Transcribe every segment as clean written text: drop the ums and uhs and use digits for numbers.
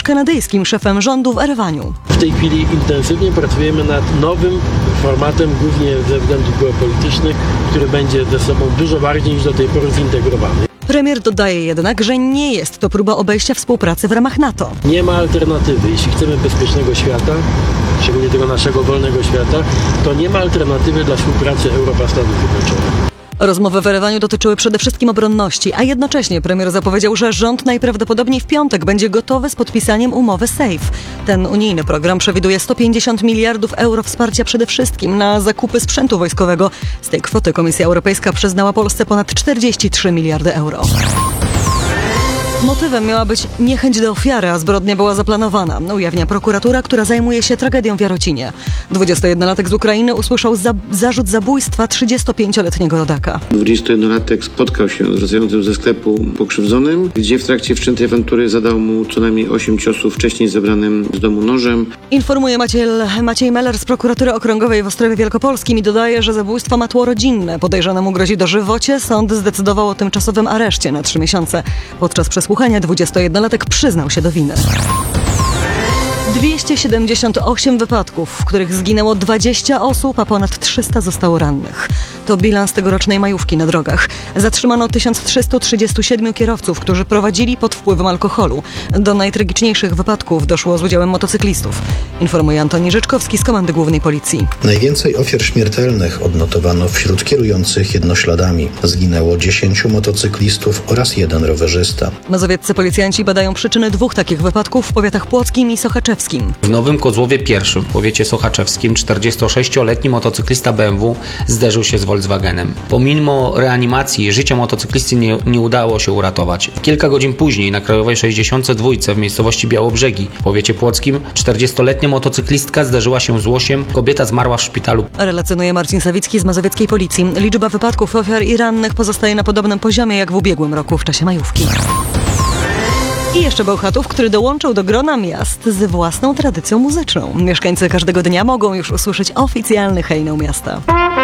już kanadyjskim szefem rządu w Erewaniu. W tej chwili intensywnie pracujemy nad nowym formatem, głównie ze względów geopolitycznych, który będzie ze sobą dużo bardziej niż do tej pory zintegrowany. Premier dodaje jednak, że nie jest to próba obejścia współpracy w ramach NATO. Nie ma alternatywy. Jeśli chcemy bezpiecznego świata, szczególnie tego naszego wolnego świata, to nie ma alternatywy dla współpracy Europa-Stanów Zjednoczonych. Rozmowy w Erewaniu dotyczyły przede wszystkim obronności, a jednocześnie premier zapowiedział, że rząd najprawdopodobniej w piątek będzie gotowy z podpisaniem umowy SAFE. Ten unijny program przewiduje 150 miliardów euro wsparcia przede wszystkim na zakupy sprzętu wojskowego. Z tej kwoty Komisja Europejska przyznała Polsce ponad 43 miliardy euro. Motywem miała być niechęć do ofiary, a zbrodnia była zaplanowana, ujawnia prokuratura, która zajmuje się tragedią w Jarocinie. 21-latek z Ukrainy usłyszał zarzut zabójstwa 35-letniego rodaka. 21-latek spotkał się z wracającym ze sklepu pokrzywdzonym, gdzie w trakcie wszczętej awantury zadał mu co najmniej 8 ciosów wcześniej zebranym z domu nożem. Informuje Maciej Meller z prokuratury okręgowej w Ostrowie Wielkopolskim i dodaje, że zabójstwo ma tło rodzinne. Podejrzanemu grozi dożywocie. Sąd zdecydował o tymczasowym areszcie na 3 miesiące. Podczas przesłuchania 21-latek przyznał się do winy. 278 wypadków, w których zginęło 20 osób, a ponad 300 zostało rannych. To bilans tegorocznej majówki na drogach. Zatrzymano 1337 kierowców, którzy prowadzili pod wpływem alkoholu. Do najtragiczniejszych wypadków doszło z udziałem motocyklistów. Informuje Antoni Rzeczkowski z Komendy Głównej Policji. Najwięcej ofiar śmiertelnych odnotowano wśród kierujących jednośladami. Zginęło 10 motocyklistów oraz 1 rowerzysta. Mazowieccy policjanci badają przyczyny 2 takich wypadków w powiatach płockim i sochaczewskim. W Nowym Kozłowie I, w powiecie sochaczewskim, 46-letni motocyklista BMW zderzył się z Volkswagenem. Pomimo reanimacji życia motocyklisty nie udało się uratować. Kilka godzin później na Krajowej 62 w miejscowości Białobrzegi w powiecie płockim 40-letnia motocyklistka zderzyła się z łosiem. Kobieta zmarła w szpitalu. Relacjonuje Marcin Sawicki z mazowieckiej policji. Liczba wypadków, ofiar i rannych pozostaje na podobnym poziomie jak w ubiegłym roku w czasie majówki. I jeszcze Bełchatów, który dołączył do grona miast z własną tradycją muzyczną. Mieszkańcy każdego dnia mogą już usłyszeć oficjalny hejnał miasta.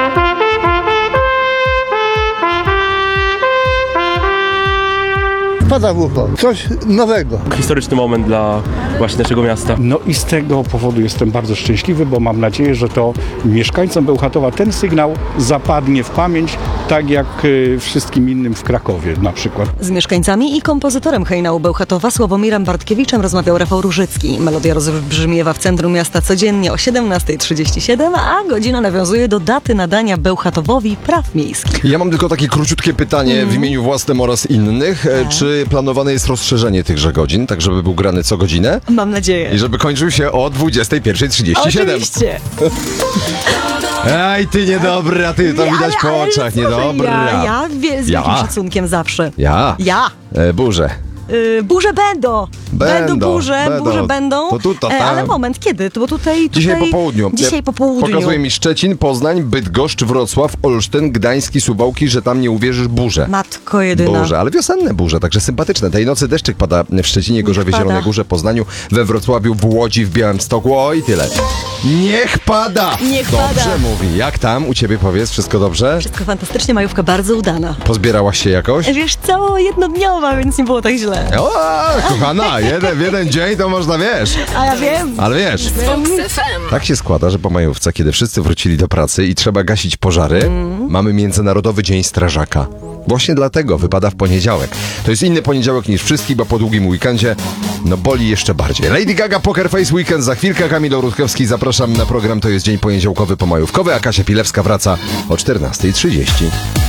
Pada w ucho. Coś nowego. Historyczny moment dla właśnie naszego miasta. No i z tego powodu jestem bardzo szczęśliwy, bo mam nadzieję, że to mieszkańcom Bełchatowa ten sygnał zapadnie w pamięć, tak jak wszystkim innym w Krakowie na przykład. Z mieszkańcami i kompozytorem hejnału Bełchatowa Sławomirem Bartkiewiczem rozmawiał Rafał Różycki. Melodia rozbrzmiewa w centrum miasta codziennie o 17:37, a godzina nawiązuje do daty nadania Bełchatowowi praw miejskich. Ja mam tylko takie króciutkie pytanie w imieniu własnym oraz innych. Czy planowane jest rozszerzenie tychże godzin, tak żeby był grany co godzinę? Mam nadzieję. I żeby kończył się o 21:37. Oczywiście. Ej, ty niedobra, ty to widać po oczach, niedobra. Ja z wielkim szacunkiem zawsze. Ja? Burze. Burze będą burze będą. To tu, ale moment, kiedy? Bo tutaj... Dzisiaj po południu. Pokazuje mi Szczecin, Poznań, Bydgoszcz, Wrocław, Olsztyn, Gdański, Suwałki, że tam nie uwierzysz, burze. Matko jedyna. Burze, ale wiosenne burze, także sympatyczne. Tej nocy deszczyk pada w Szczecinie, Gorzowie, Zielonej Górze, Poznaniu, we Wrocławiu, w Łodzi, w Białymstoku. Oj, tyle. Niech pada! Dobrze mówi. Jak tam u ciebie, powiedz? Wszystko dobrze? Wszystko fantastycznie, majówka bardzo udana. Pozbierałaś się jakoś? Wiesz co, jednodniowa, więc nie było tak źle. O, kochana, w jeden dzień to można, wiesz. A ja wiem. Ale wiesz, tak się składa, że po majówce, kiedy wszyscy wrócili do pracy i trzeba gasić pożary, mamy Międzynarodowy Dzień Strażaka. Właśnie dlatego wypada w poniedziałek. To jest inny poniedziałek niż wszystkich, bo po długim weekendzie boli jeszcze bardziej. Lady Gaga, Poker Face Weekend za chwilkę. Kamil Rutkowski, zapraszam na program. To jest dzień poniedziałkowy pomajówkowy, a Kasia Pilewska wraca o 14:30.